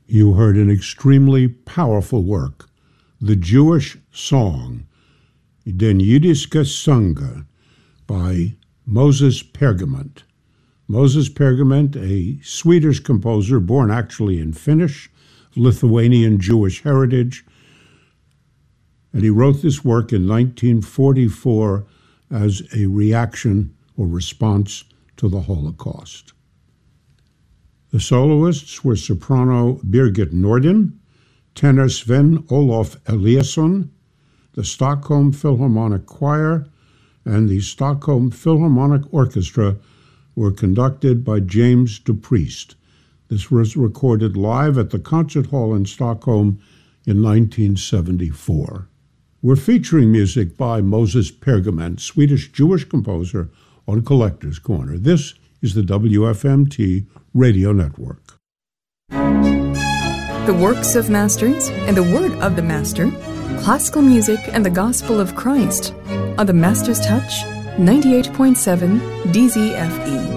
You heard an extremely powerful work, the Jewish song, Den Jüdische Sunge, by Moses Pergament. Moses Pergament, a Swedish composer born actually in Finnish, Lithuanian Jewish heritage, and he wrote this work in 1944 as a reaction or response to the Holocaust. The soloists were soprano Birgit Nordin, tenor Sven Olof Eliasson, the Stockholm Philharmonic Choir, and the Stockholm Philharmonic Orchestra were conducted by James DuPriest. This was recorded live at the Concert Hall in Stockholm in 1974. We're featuring music by Moses Pergament, Swedish Jewish composer, on Collector's Corner. This is the WFMT Radio Network. The works of masters and the word of the master, classical music and the gospel of Christ on the Master's Touch, 98.7 DZFE.